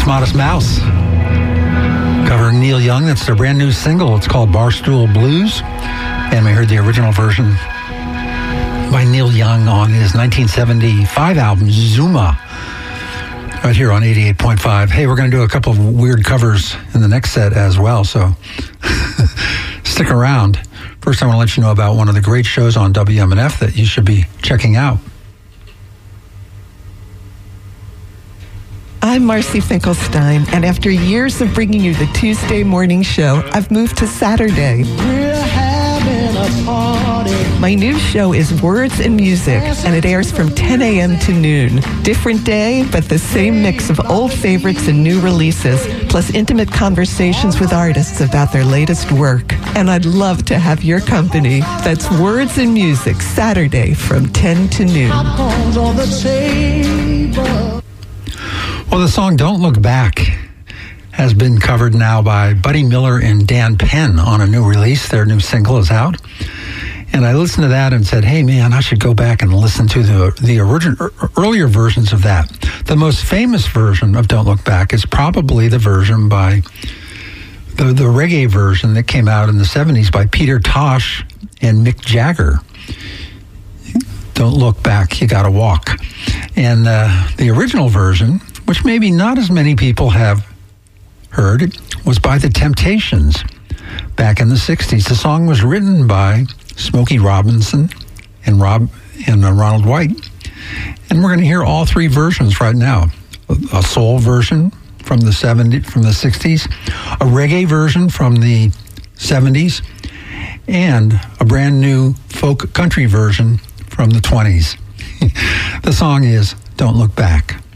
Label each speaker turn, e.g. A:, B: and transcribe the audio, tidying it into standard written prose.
A: Modest Mouse covering Neil Young. That's their brand new single. It's called Barstool Blues. And we heard the original version by Neil Young on his 1975 album, Zuma, right here on 88.5. Hey, we're going to do a couple of weird covers in the next set as well, so stick around. First, I want to let you know about one of the great shows on WMNF that you should be checking out.
B: I'm Marcy Finkelstein, and after years of bringing you the Tuesday morning show, I've moved to Saturday.
C: We're having a party.
B: My new show is Words and Music, and it airs from 10 a.m. to noon. Different day, but the same mix of old favorites and new releases, plus intimate conversations with artists about their latest work. And I'd love to have your company. That's Words and Music, Saturday from 10 to noon.
C: Popcorn's on the table.
A: Well, the song Don't Look Back has been covered now by Buddy Miller and Dan Penn on a new release. Their new single is out. And I listened to that and said, hey, man, I should go back and listen to the original, earlier versions of that. The most famous version of Don't Look Back is probably the version by the reggae version that came out in the 70s by Peter Tosh and Mick Jagger. Don't look back, you gotta walk. And the original version, which maybe not as many people have heard, was by The Temptations back in the 60s. The song was written by Smokey Robinson and Ronald White. And we're going to hear all three versions right now. A soul version from the 60s, a reggae version from the 70s, and a brand new folk country version from the 20s. The song is Don't Look Back.